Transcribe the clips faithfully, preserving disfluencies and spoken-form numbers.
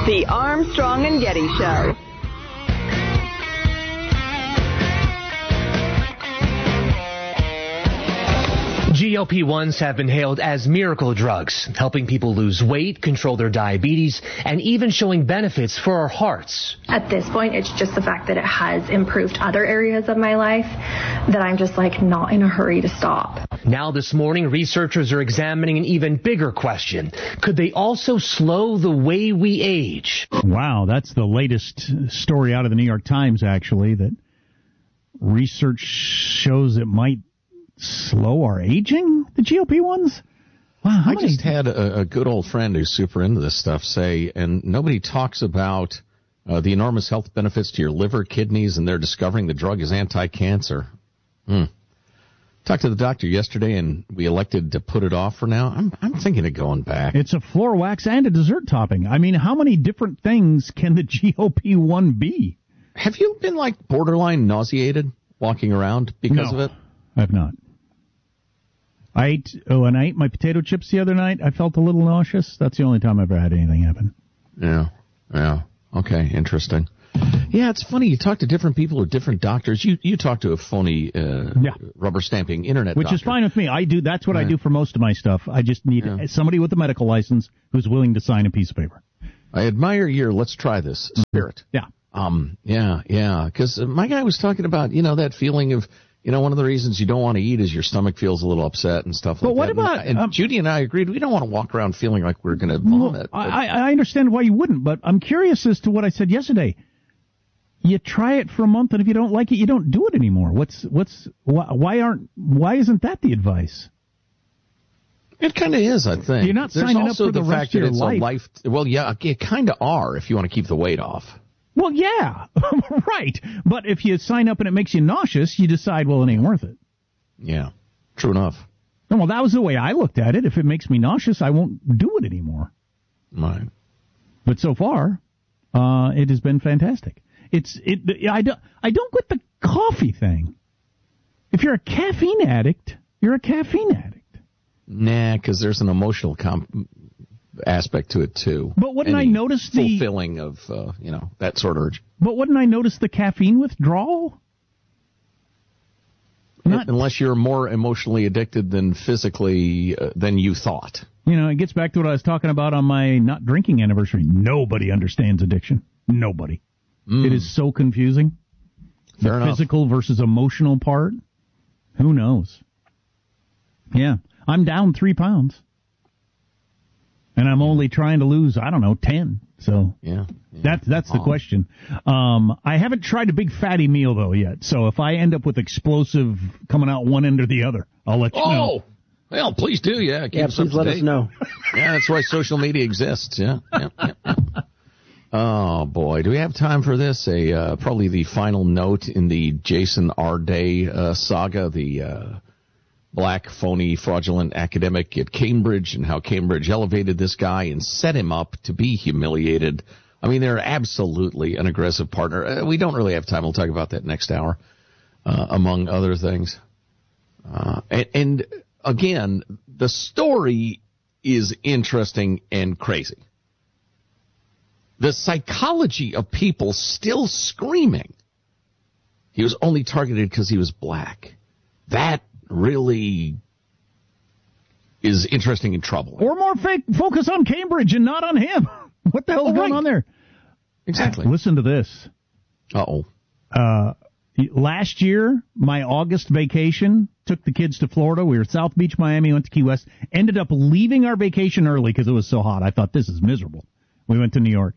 The Armstrong and Getty Show. G L P ones have been hailed as miracle drugs, helping people lose weight, control their diabetes, and even showing benefits for our hearts. At this point, it's just the fact that it has improved other areas of my life that I'm just like not in a hurry to stop. Now this morning, researchers are examining an even bigger question. Could they also slow the way we age? Wow, that's the latest story out of the New York Times, actually, that research shows it might slow our aging, the G L P ones? Wow, I just had a, a good old friend who's super into this stuff say, and nobody talks about uh, the enormous health benefits to your liver, kidneys, and they're discovering the drug is anti-cancer. Hmm. Talked to the doctor yesterday, and we elected to put it off for now. I'm I'm thinking of going back. It's a floor wax and a dessert topping. I mean, how many different things can the G L P one be? Have you been, like, borderline nauseated walking around because no, of it? I have not. I ate, oh, and I ate my potato chips the other night. I felt a little nauseous. That's the only time I've ever had anything happen. Yeah, yeah. Okay, interesting. Yeah, it's funny. You talk to different people or different doctors. You you talk to a phony uh, yeah. rubber stamping internet Which doctor. is fine with me. I do. That's what right. I do for most of my stuff. I just need yeah. somebody with a medical license who's willing to sign a piece of paper. I admire your let's try this spirit. Yeah. Um. Yeah, yeah. Because my guy was talking about, you know, that feeling of, you know, one of the reasons you don't want to eat is your stomach feels a little upset and stuff like but what that. About, and, um, and Judy and I agreed we don't want to walk around feeling like we're going to vomit. Well, I, I understand why you wouldn't, but I'm curious as to what I said yesterday. You try it for a month, and if you don't like it, you don't do it anymore. What's what's why, why aren't why isn't that the advice? It kind of is, I think. You're not There's signing also up for the, the rest fact of your that it's life. a life. Well, yeah, you kind of are if you want to keep the weight off. Well, yeah, right. But if you sign up and it makes you nauseous, you decide, well, it ain't worth it. Yeah, true enough. No, well, that was the way I looked at it. If it makes me nauseous, I won't do it anymore. Right. But so far, uh, it has been fantastic. It's it. I don't. I don't get the coffee thing. If you're a caffeine addict, you're a caffeine addict. Nah, because there's an emotional comp- aspect to it too. But wouldn't Any I notice the fulfilling of uh, you know that sort of urge? But wouldn't I notice the caffeine withdrawal? Not, unless you're more emotionally addicted than physically uh, than you thought. You know, it gets back to what I was talking about on my not drinking anniversary. Nobody understands addiction. Nobody. Mm. It is so confusing. Fair the enough. Physical versus emotional part. Who knows? Yeah. I'm down three pounds. And I'm only trying to lose, I don't know, ten. So yeah, yeah. that's that's the oh. question. Um, I haven't tried a big fatty meal, though, yet. So if I end up with explosive coming out one end or the other, I'll let you oh. know. Oh, well, please do, yeah. Keep yeah, us please let date. us know. Yeah, that's why social media exists, yeah. yeah, yeah, yeah. Oh, boy. Do we have time for this? A uh, probably the final note in the Jason R. Day uh, saga, the uh, black, phony, fraudulent academic at Cambridge, and how Cambridge elevated this guy and set him up to be humiliated. I mean, they're absolutely an aggressive partner. Uh, we don't really have time. We'll talk about that next hour, uh, among other things. Uh, and, and, again, the story is interesting and crazy. The psychology of people still screaming he was only targeted because he was black. That really is interesting and troubling. Or more fake focus on Cambridge and not on him. What the hell's oh, going right. on there? Exactly. Listen to this. Uh-oh. Uh, last year, my August vacation, took the kids to Florida. We were at South Beach, Miami, went to Key West. Ended up leaving our vacation early because it was so hot. I thought, this is miserable. We went to New York.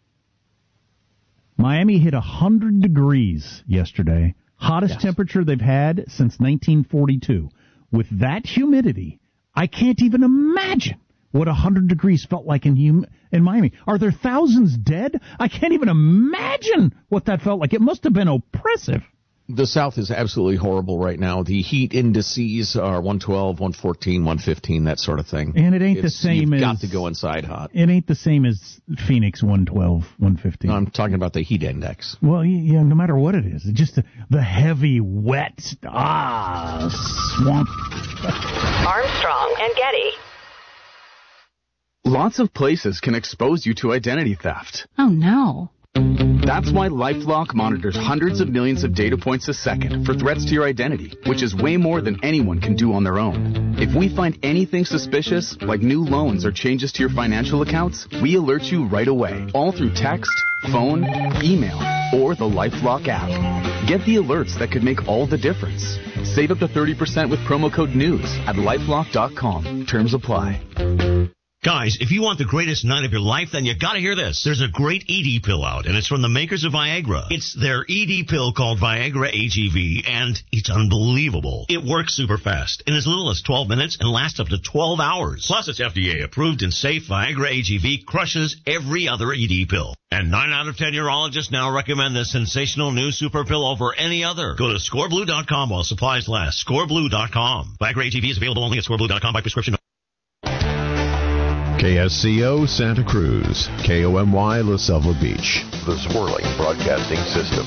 Miami hit one hundred degrees yesterday. Hottest yes. temperature they've had since nineteen forty-two. With that humidity, I can't even imagine what one hundred degrees felt like in hum- in Miami. Are there thousands dead? I can't even imagine what that felt like. It must have been oppressive. The South is absolutely horrible right now. The heat indices are one twelve, one fourteen, one fifteen, that sort of thing. And it ain't it's, the same you've as... You've got to go inside hot. It ain't the same as Phoenix, one twelve, one fifteen. No, I'm talking about the heat index. Well, yeah, no matter what it is. It's just the, the heavy, wet, ah, swamp. Armstrong and Getty. Lots of places can expose you to identity theft. Oh, no. That's why LifeLock monitors hundreds of millions of data points a second for threats to your identity, which is way more than anyone can do on their own. If we find anything suspicious, like new loans or changes to your financial accounts, we alert you right away, all through text, phone, email, or the LifeLock app. Get the alerts that could make all the difference. Save up to thirty percent with promo code NEWS at lifelock dot com. Terms apply. Guys, if you want the greatest night of your life, then you gotta hear this. There's a great E D pill out, and it's from the makers of Viagra. It's their E D pill called Viagra A G V, and it's unbelievable. It works super fast, in as little as twelve minutes, and lasts up to twelve hours. Plus, it's F D A approved and safe. Viagra A G V crushes every other E D pill. And nine out of ten urologists now recommend this sensational new super pill over any other. Go to score blue dot com while supplies last. score blue dot com. Viagra A G V is available only at score blue dot com by prescription. K S C O Santa Cruz, K O M Y La Selva Beach, the Swirling Broadcasting System.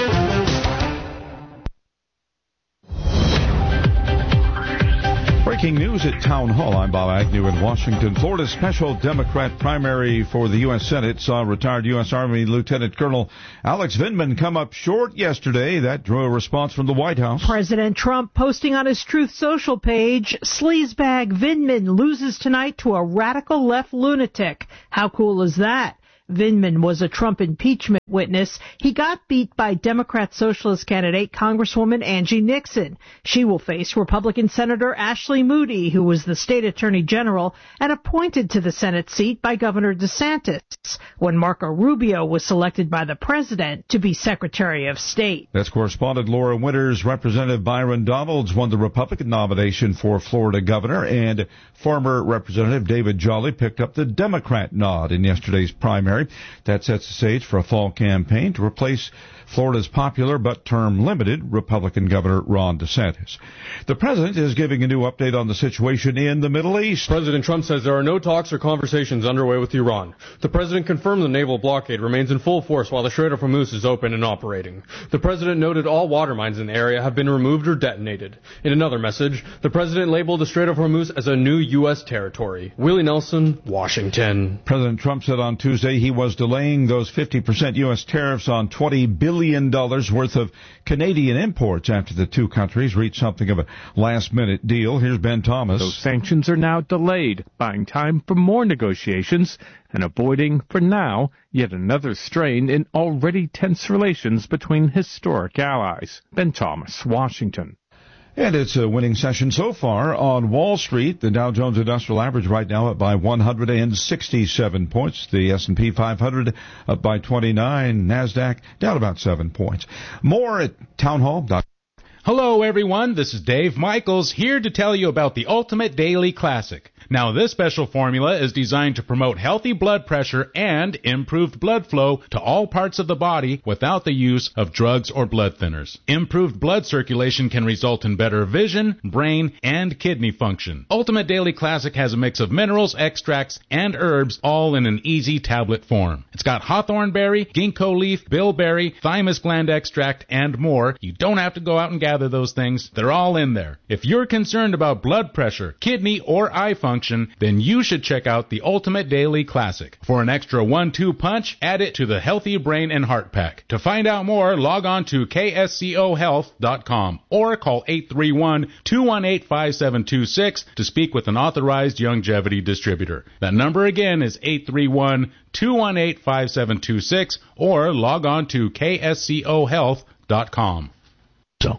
Breaking news at Town Hall. I'm Bob Agnew in Washington. Florida's special Democrat primary for the U S Senate saw retired U S Army Lieutenant Colonel Alex Vindman come up short yesterday. That drew a response from the White House. President Trump posting on his Truth Social page, sleazebag Vindman loses tonight to a radical left lunatic. How cool is that? Vindman was a Trump impeachment witness. He got beat by Democrat Socialist candidate Congresswoman Angie Nixon. She will face Republican Senator Ashley Moody, who was the state attorney general and appointed to the Senate seat by Governor DeSantis when Marco Rubio was selected by the president to be Secretary of State. That's correspondent Laura Winters. Representative Byron Donalds won the Republican nomination for Florida governor, and former Representative David Jolly picked up the Democrat nod in yesterday's primary. That sets the stage for a fall campaign to replace Florida's popular but term-limited Republican Governor Ron DeSantis. The president is giving a new update on the situation in the Middle East. President Trump says there are no talks or conversations underway with Iran. The president confirmed the naval blockade remains in full force while the Strait of Hormuz is open and operating. The president noted all water mines in the area have been removed or detonated. In another message, the president labeled the Strait of Hormuz as a new U S territory. Willie Nelson, Washington. President Trump said on Tuesday he was delaying those fifty percent U S tariffs on twenty billion dollars worth of Canadian imports after the two countries reached something of a last-minute deal. Here's Ben Thomas. Those sanctions are now delayed, buying time for more negotiations and avoiding, for now, yet another strain in already tense relations between historic allies. Ben Thomas, Washington. And it's a winning session so far on Wall Street. The Dow Jones Industrial Average right now up by one hundred sixty-seven points. The S and P five hundred up by twenty-nine. NASDAQ down about seven points. More at townhall dot com. Hello, everyone. This is Dave Michaels here to tell you about the Ultimate Daily Classic. Now, this special formula is designed to promote healthy blood pressure and improved blood flow to all parts of the body without the use of drugs or blood thinners. Improved blood circulation can result in better vision, brain, and kidney function. Ultimate Daily Classic has a mix of minerals, extracts, and herbs, all in an easy tablet form. It's got hawthorn berry, ginkgo leaf, bilberry, thymus gland extract, and more. You don't have to go out and gather those things. They're all in there. If you're concerned about blood pressure, kidney, or eye function, then you should check out the Ultimate Daily Classic. For an extra one two punch, add it to the Healthy Brain and Heart Pack. To find out more, log on to K S C O health dot com or call eight three one, two one eight, five seven two six to speak with an authorized longevity distributor. That number again is eight three one, two one eight, five seven two six or log on to K S C O health dot com. So.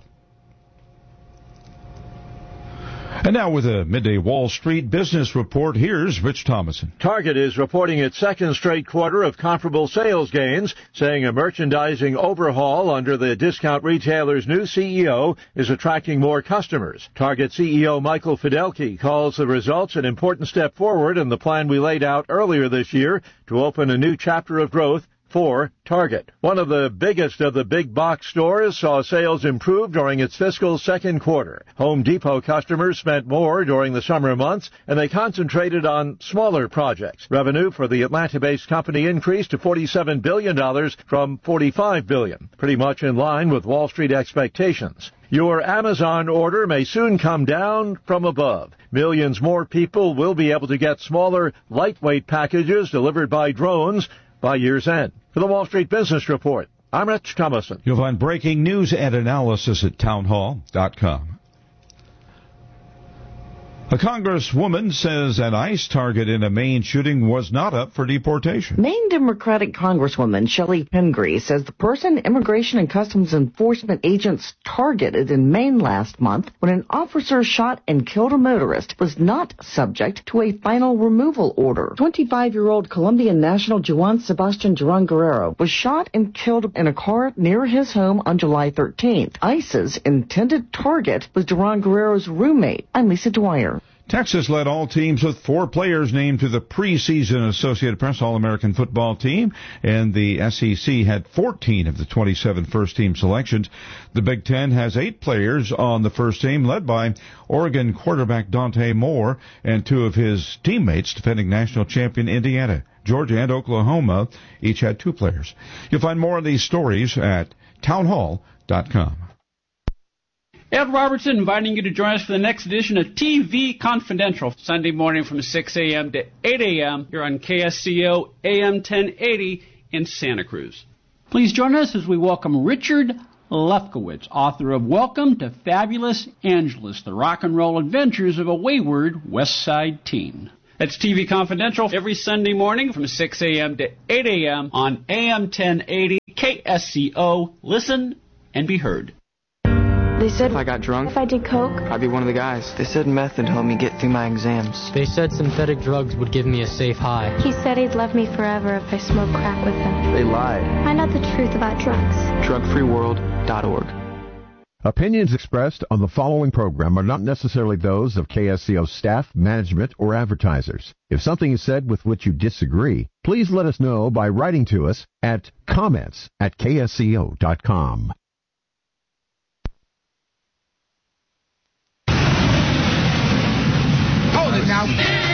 And now with a midday Wall Street business report, here's Rich Thomason. Target is reporting its second straight quarter of comparable sales gains, saying a merchandising overhaul under the discount retailer's new C E O is attracting more customers. Target C E O Michael Fidelki calls the results an important step forward in the plan we laid out earlier this year to open a new chapter of growth four, Target. One of the biggest of the big box stores saw sales improve during its fiscal second quarter. Home Depot customers spent more during the summer months, and they concentrated on smaller projects. Revenue for the Atlanta-based company increased to forty-seven billion dollars from forty-five billion dollars, pretty much in line with Wall Street expectations. Your Amazon order may soon come down from above. Millions more people will be able to get smaller, lightweight packages delivered by drones by year's end. For the Wall Street Business Report, I'm Rich Thomason. You'll find breaking news and analysis at townhall dot com. A congresswoman says an ICE target in a Maine shooting was not up for deportation. Maine Democratic Congresswoman Shelley Pingree says the person Immigration and Customs Enforcement agents targeted in Maine last month when an officer shot and killed a motorist was not subject to a final removal order. twenty-five-year-old Colombian national Juan Sebastian Duran Guerrero was shot and killed in a car near his home on July thirteenth. ICE's intended target was Duran Guerrero's roommate. I'm Lisa Dwyer. Texas led all teams with four players named to the preseason Associated Press All-American football team, and the S E C had fourteen of the twenty-seven first-team selections. The Big Ten has eight players on the first team, led by Oregon quarterback Dante Moore and two of his teammates, defending national champion Indiana. Georgia and Oklahoma each had two players. You'll find more of these stories at townhall dot com. Ed Robertson inviting you to join us for the next edition of T V Confidential, Sunday morning from six a.m. to eight a.m. here on K S C O A M ten eighty in Santa Cruz. Please join us as we welcome Richard Lefkowitz, author of Welcome to Fabulous Angeles, the rock and roll adventures of a wayward West Side teen. That's T V Confidential every Sunday morning from six a.m. to eight a.m. on A M ten eighty K S C O. Listen and be heard. They said if I got drunk, if I did coke, I'd be one of the guys. They said meth would help me get through my exams. They said synthetic drugs would give me a safe high. He said he'd love me forever if I smoked crack with him. They lied. Find out the truth about drugs. drug free world dot org. Opinions expressed on the following program are not necessarily those of K S C O staff, management, or advertisers. If something is said with which you disagree, please let us know by writing to us at comments at K S C O dot com. Now.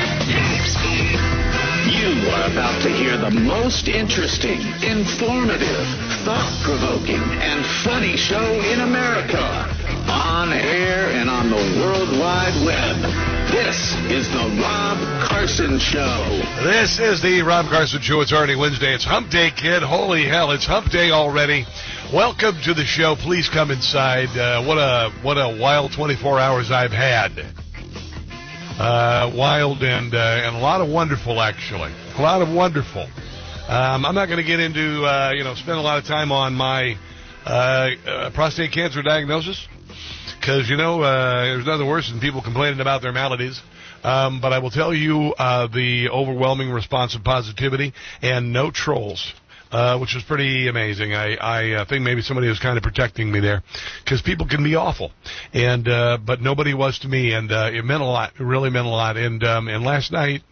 You are about to hear the most interesting, informative, thought-provoking, and funny show in America. On air and on the World Wide Web. This is the Rob Carson Show. This is the Rob Carson Show. It's already Wednesday. It's Hump Day, kid. Holy hell, it's Hump Day already. Welcome to the show. Please come inside. Uh, what a what a wild twenty-four hours I've had. Uh, wild and uh, and a lot of wonderful, actually. A lot of wonderful. Um, I'm not going to get into, uh, you know, spend a lot of time on my uh, uh, prostate cancer diagnosis because, you know, uh, there's nothing worse than people complaining about their maladies. Um, but I will tell you uh, the overwhelming response of positivity and no trolls. Uh, which was pretty amazing. I, I uh, think maybe somebody was kind of protecting me there, because people can be awful, and uh, but nobody was to me, and uh, it meant a lot. It really meant a lot. And um, and last night,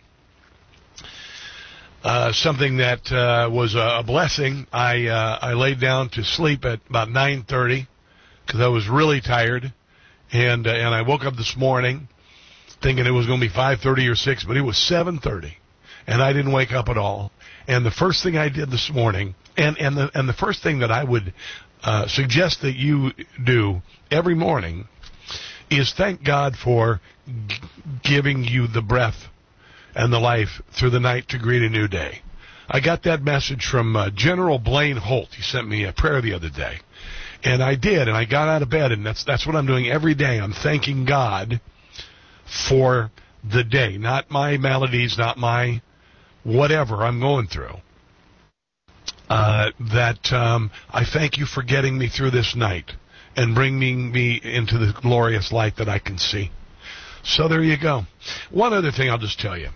uh, something that uh, was a blessing. I uh, I laid down to sleep at about nine thirty because I was really tired, and uh, and I woke up this morning thinking it was going to be five thirty or six, but it was seven thirty, and I didn't wake up at all. And the first thing I did this morning, and, and, the, and the first thing that I would uh, suggest that you do every morning is thank God for g- giving you the breath and the life through the night to greet a new day. I got that message from uh, General Blaine Holt. He sent me a prayer the other day. And I did, and I got out of bed, and that's that's what I'm doing every day. I'm thanking God for the day, not my maladies, not my whatever I'm going through, uh, that um, I thank you for getting me through this night and bringing me into the glorious light that I can see. So there you go. One other thing I'll just tell you.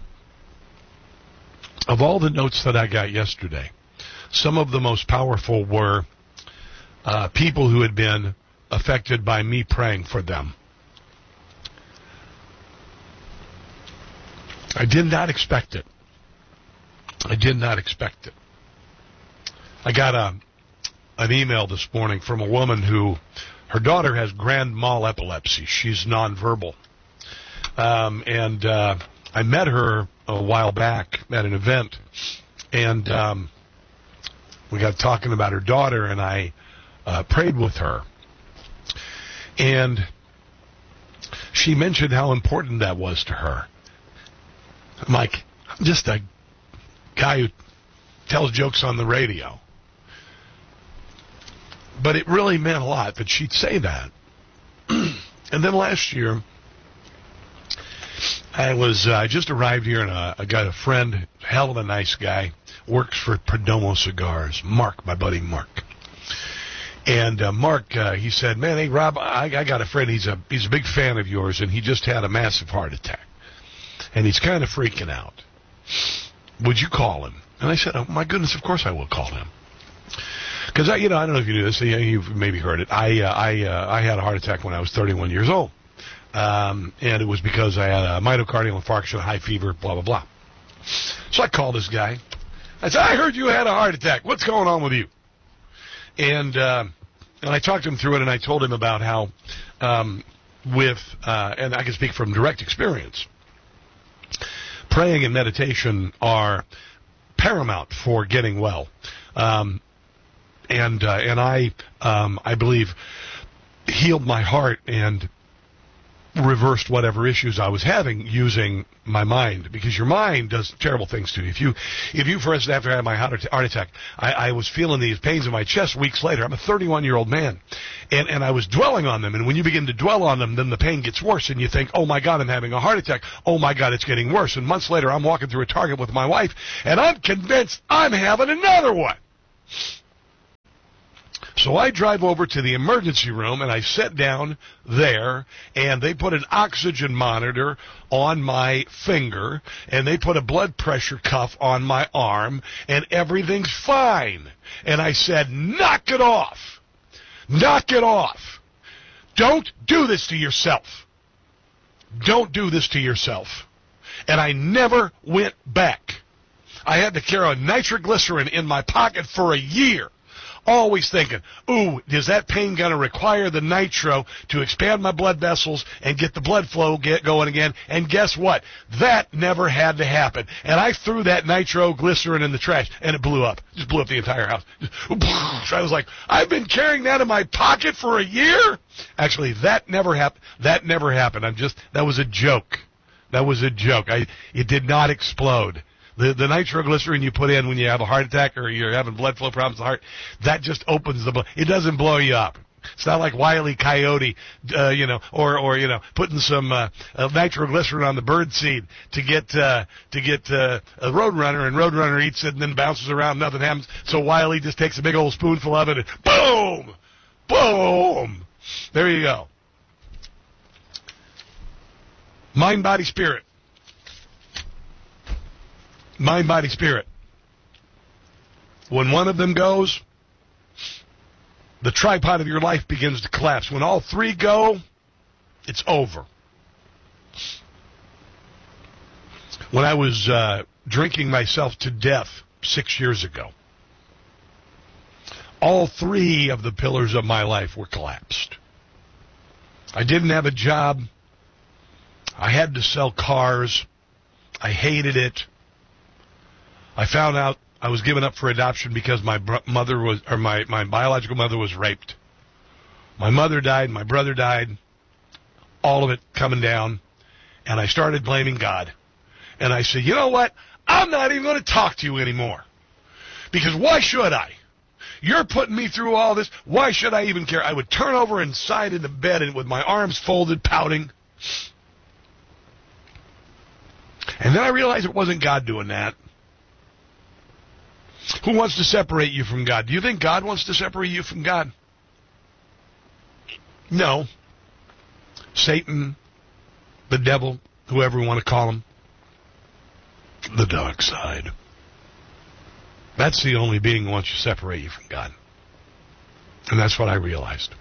Of all the notes that I got yesterday, some of the most powerful were uh, people who had been affected by me praying for them. I did not expect it. I did not expect it. I got a, an email this morning from a woman who, her daughter has grand mal epilepsy. She's nonverbal. Um, and uh, I met her a while back at an event, and um, we got talking about her daughter, and I uh, prayed with her. And she mentioned how important that was to her. I'm like, I'm just a guy who tells jokes on the radio. But it really meant a lot that she'd say that. And then last year, I was uh, I just arrived here, and uh, I got a friend, hell of a nice guy, works for Perdomo Cigars. Mark, my buddy Mark. And uh, Mark, uh, he said, man, hey, Rob, I, I got a friend. He's a he's a big fan of yours, and he just had a massive heart attack. And he's kind of freaking out. Would you call him? And I said, oh, my goodness, of course I will call him. Because, I, you know, I don't know if you knew this. You've maybe heard it. I uh, I uh, I had a heart attack when I was thirty-one years old. Um, and it was because I had a myocardial infarction, high fever, blah, blah, blah. So I called this guy. I said, I heard you had a heart attack. What's going on with you? And uh, and I talked to him through it, and I told him about how um, with, uh, and I can speak from direct experience, praying and meditation are paramount for getting well. Um, and uh, and I um, I believe healed my heart and reversed whatever issues I was having using my mind, because your mind does terrible things to you. If you, if you, for instance, after I had my heart attack, I, I was feeling these pains in my chest weeks later. I'm a thirty-one-year-old man, and, and I was dwelling on them. And when you begin to dwell on them, then the pain gets worse, and you think, oh, my God, I'm having a heart attack. Oh, my God, it's getting worse. And months later, I'm walking through a Target with my wife, and I'm convinced I'm having another one. So I drive over to the emergency room, and I sit down there, and they put an oxygen monitor on my finger, and they put a blood pressure cuff on my arm, and everything's fine. And I said, knock it off. Knock it off. Don't do this to yourself. Don't do this to yourself. And I never went back. I had to carry nitroglycerin in my pocket for a year. Always thinking, ooh, is that pain going to require the nitro to expand my blood vessels and get the blood flow get going again? And guess what? That never had to happen. And I threw that nitroglycerin in the trash, and it blew up. Just blew up the entire house. I was like, I've been carrying that in my pocket for a year? Actually, that never happened. That never happened. I'm just, that was a joke. That was a joke. I, it did not explode. The the nitroglycerin you put in when you have a heart attack or you're having blood flow problems in the heart, that just opens the blood. It doesn't blow you up. It's not like Wile E. Coyote, uh, you know, or or you know, putting some uh, uh, nitroglycerin on the bird seed to get uh, to get uh, a Roadrunner, and Roadrunner eats it and then bounces around, nothing happens. So Wile E. just takes a big old spoonful of it and boom, boom. There you go. Mind, body, spirit. Mind, body, spirit. When one of them goes, the tripod of your life begins to collapse. When all three go, it's over. When I was uh, drinking myself to death six years ago, all three of the pillars of my life were collapsed. I didn't have a job. I had to sell cars. I hated it. I found out I was given up for adoption because my bro- mother was, or my, my biological mother was raped. My mother died, my brother died, all of it coming down, and I started blaming God. And I said, you know what? I'm not even going to talk to you anymore. Because why should I? You're putting me through all this. Why should I even care? I would turn over and side into bed and with my arms folded, pouting. And then I realized it wasn't God doing that. Who wants to separate you from God? Do you think God wants to separate you from God? No. Satan, the devil, whoever you want to call him. The dark side. That's the only being who wants to separate you from God. And that's what I realized.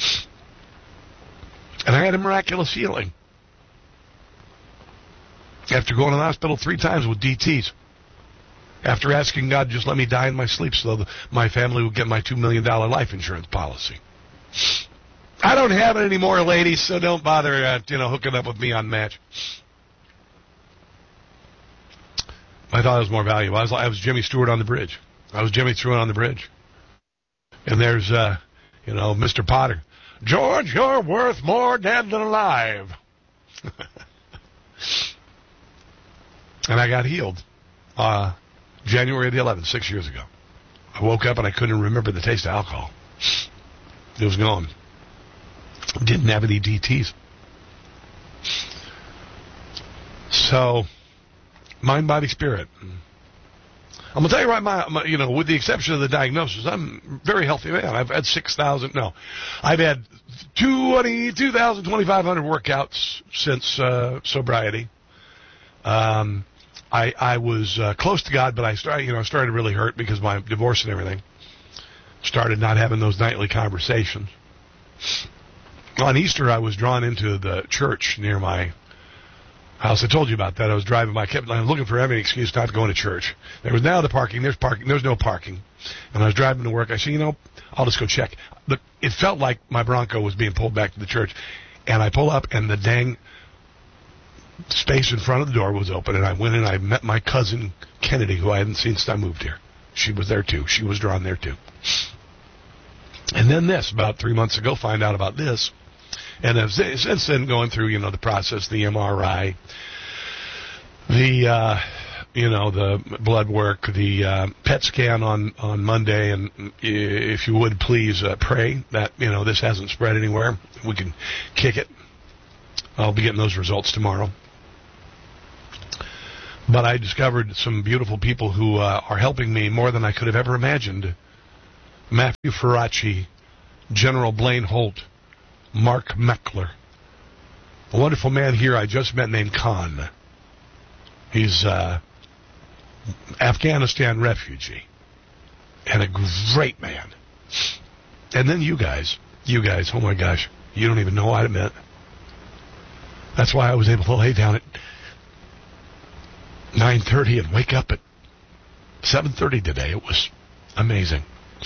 And I had a miraculous healing. After going to the hospital three times with D Ts. after asking God to just let me die in my sleep so that my family would get my two million dollars life insurance policy. I don't have it anymore, ladies, so don't bother uh, you know, hooking up with me on Match. I thought it was more valuable. I was, I was Jimmy Stewart on the bridge. I was Jimmy Stewart on the bridge. And there's, uh, you know, Mister Potter. George, you're worth more dead than alive. And I got healed uh, January the eleventh, six years ago. I woke up and I couldn't remember the taste of alcohol. It was gone. Didn't have any D Ts. So, mind, body, spirit. I'm going to tell you right, my, my, you know, with the exception of the diagnosis, I'm a very healthy man. I've had six thousand, no, I've had two thousand, twenty-five hundred workouts since uh, sobriety. Um, I, I was uh, close to God, but I started, you know, started to really hurt because of my divorce and everything. Started not having those nightly conversations. On Easter, I was drawn into the church near my house. I told you about that. I was driving by. I kept I was looking for every excuse not to go into church. There was now the parking. There's parking. There's no parking. And I was driving to work. I said, you know, I'll just go check. Look, it felt like my Bronco was being pulled back to the church. And I pull up, and the dang space in front of the door was open. And I went in, and I met my cousin, Kennedy, who I hadn't seen since I moved here. She was there, too. She was drawn there, too. And then this, about three months ago, find out about this. And I've since then going through, you know, the process, the M R I, the, uh, you know, the blood work, the uh, P E T scan on, on Monday. And if you would please uh, pray that, you know, this hasn't spread anywhere. We can kick it. I'll be getting those results tomorrow. But I discovered some beautiful people who uh, are helping me more than I could have ever imagined. Matthew Ferracci, General Blaine Holt, Mark Meckler, a wonderful man here I just met named Khan. He's uh Afghanistan refugee and a great man. And then you guys, you guys, oh my gosh, you don't even know what I meant. That's why I was able to lay down at nine thirty and wake up at seven thirty today. It was amazing.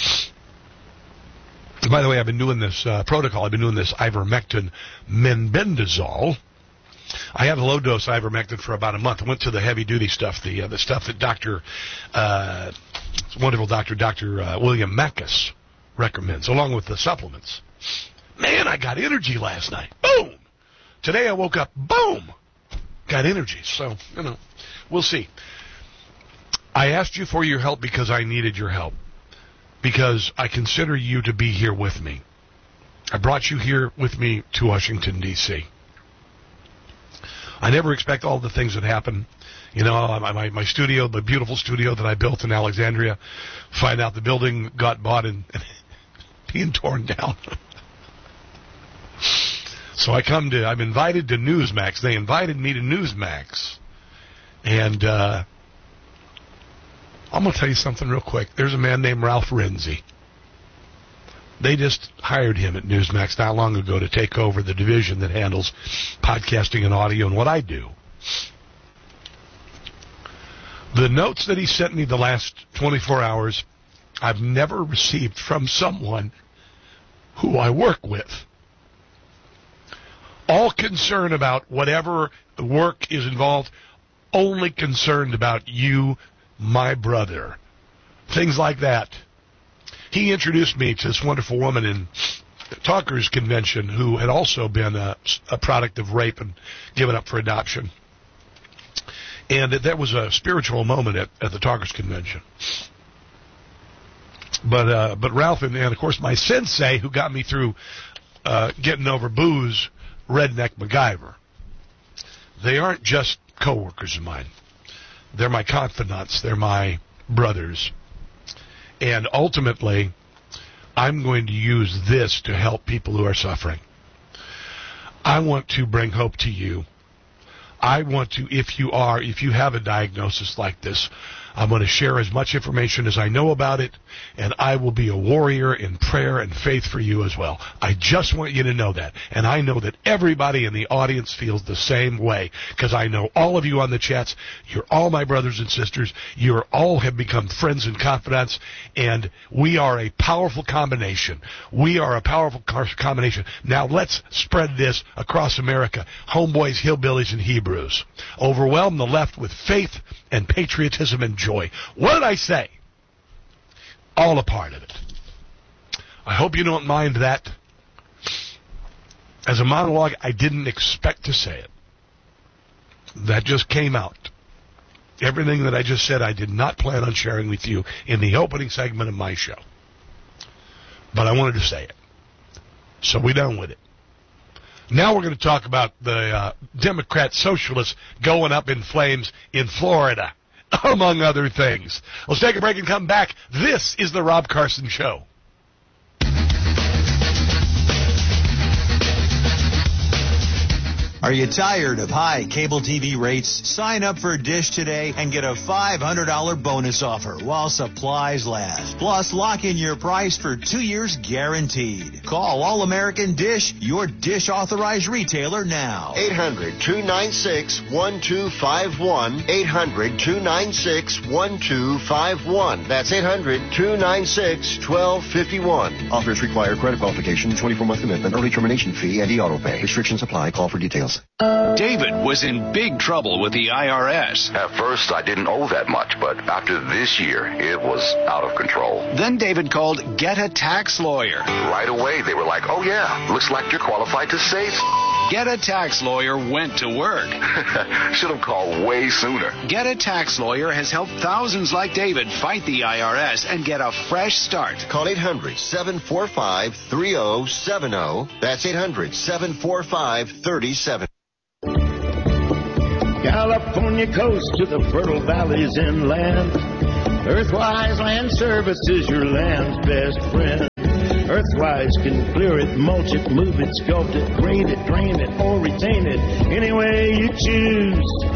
By the way, I've been doing this uh, protocol. I've been doing this ivermectin mebendazole. I had a low-dose ivermectin for about a month. I went to the heavy-duty stuff, the uh, the stuff that Doctor, uh, wonderful doctor, Doctor Uh, William Mackis recommends, along with the supplements. Man, I got energy last night. Boom! Today I woke up, boom! Got energy. So, you know, we'll see. I asked you for your help because I needed your help. Because I consider you to be here with me. I brought you here with me to Washington, D C I never expect all the things that happen. You know, my, my, my studio, the beautiful studio that I built in Alexandria, find out the building got bought and, and being torn down. So I come to, I'm invited to Newsmax. They invited me to Newsmax. And, uh, I'm going to tell you something real quick. There's a man named Ralph Renzi. They just hired him at Newsmax not long ago to take over the division that handles podcasting and audio and what I do. The notes that he sent me the last twenty-four hours, I've never received from someone who I work with. All concerned about whatever work is involved, only concerned about you, my brother. Things like that. He introduced me to this wonderful woman in the Talkers Convention who had also been a, a product of rape and given up for adoption. And that was a spiritual moment at, at the Talkers Convention. But uh, but Ralph and, and, of course, my sensei who got me through uh, getting over booze, Redneck MacGyver. They aren't just co-workers of mine. They're my confidants. They're my brothers. And ultimately, I'm going to use this to help people who are suffering. I want to bring hope to you. I want to, if you are, if you have a diagnosis like this, I'm going to share as much information as I know about it, and I will be a warrior in prayer and faith for you as well. I just want you to know that. And I know that everybody in the audience feels the same way, because I know all of you on the chats. You're all my brothers and sisters. You all have become friends and confidants, and we are a powerful combination. We are a powerful combination. Now let's spread this across America. Homeboys, hillbillies, and Hebrews. Overwhelm the left with faith and patriotism and joy. What did I say? All a part of it. I hope you don't mind that. As a monologue, I didn't expect to say it. That just came out. Everything that I just said, I did not plan on sharing with you in the opening segment of my show. But I wanted to say it. So we're done with it. Now we're going to talk about the uh, Democrat socialists going up in flames in Florida, among other things. Let's take a break and come back. This is the Rob Carson Show. Are you tired of high cable T V rates? Sign up for Dish today and get a five hundred dollars bonus offer while supplies last. Plus, lock in your price for two years guaranteed. Call All American Dish, your Dish authorized retailer now. eight hundred, two nine six, one two five one. eight hundred, two nine six, one two five one. That's eight hundred, two nine six, one two five one. Offers require credit qualification, twenty-four month commitment, early termination fee, and e-auto pay. Restrictions apply. Call for details. David was in big trouble with the I R S. At first, I didn't owe that much, but after this year, it was out of control. Then David called Get a Tax Lawyer. Right away, they were like, oh yeah, looks like you're qualified to save. Get a Tax Lawyer went to work. Should have called way sooner. Get a Tax Lawyer has helped thousands like David fight the I R S and get a fresh start. Call eight hundred, seven four five, three zero seven zero. That's eight hundred, seven four five, three zero seven zero. California coast to the fertile valleys inland. Earthwise Land Services, your land's best friend. Earthwise can clear it, mulch it, move it, sculpt it, green it, drain it, or retain it, any way you choose.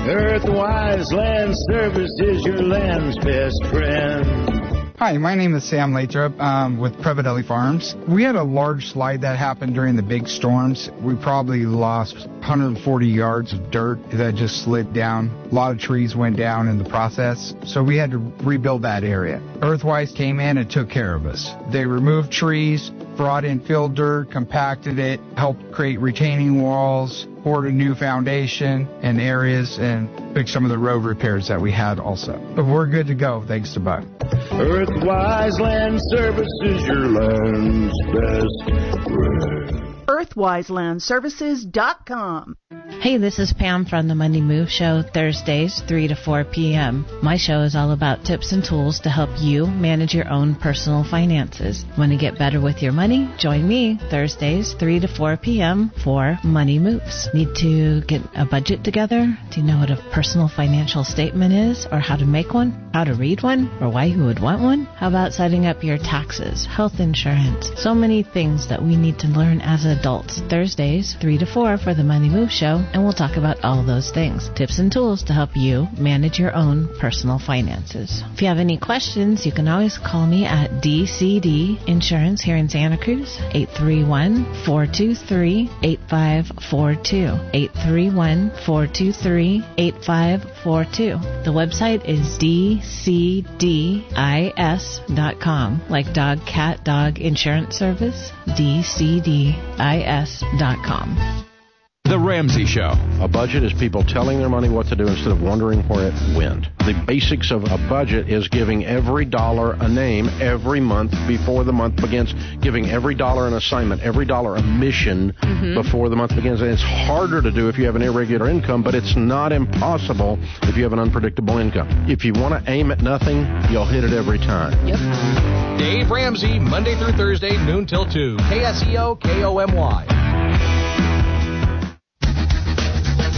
Earthwise Land Services, your land's best friend. Hi, my name is Sam Lathrop um, with Previdelli Farms. We had a large slide that happened during the big storms. We probably lost one hundred forty yards of dirt that just slid down. A lot of trees went down in the process, so we had to rebuild that area. Earthwise came in and took care of us. They removed trees, brought in filled dirt, compacted it, helped create retaining walls, poured a new foundation in areas, and fixed some of the road repairs that we had also. But we're good to go, thanks to Buck. Earthwise Land Services, your land's best friend. Earthwise Land Services dot com. Hey, this is Pam from the Money Move Show, Thursdays, three to four p.m. My show is all about tips and tools to help you manage your own personal finances. Want to get better with your money? Join me Thursdays, three to four p.m. for Money Moves. Need to get a budget together? Do you know what a personal financial statement is, or how to make one, how to read one, or why you would want one? How about setting up your taxes, health insurance? So many things that we need to learn as adults. Thursdays, three to four for the Money Move Show, and we'll talk about all those things. Tips and tools to help you manage your own personal finances. If you have any questions, you can always call me at D C D Insurance here in Santa Cruz, eight three one, four two three, eight five four two, eight three one, four two three, eight five four two. The website is D C D I S dot com, like dog, cat, dog insurance service, D C D I S dot com. The Ramsey Show. A budget is people telling their money what to do instead of wondering where it went. The basics of a budget is giving every dollar a name every month before the month begins, giving every dollar an assignment, every dollar a mission mm-hmm. before the month begins. And it's harder to do if you have an irregular income, but it's not impossible if you have an unpredictable income. If you want to aim at nothing, you'll hit it every time. Yep. Dave Ramsey, Monday through Thursday, noon till two. K S E O, K O M Y.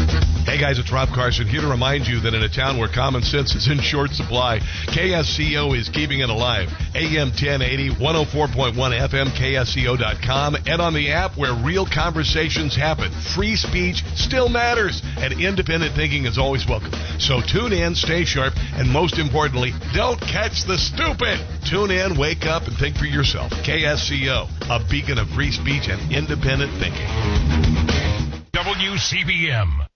Hey guys, it's Rob Carson here to remind you that in a town where common sense is in short supply, K S C O is keeping it alive. A M ten eighty, one oh four point one F M, K S C O dot com, and on the app where real conversations happen. Free speech still matters, and independent thinking is always welcome. So tune in, stay sharp, and most importantly, don't catch the stupid. Tune in, wake up, and think for yourself. K S C O, a beacon of free speech and independent thinking. W C B M.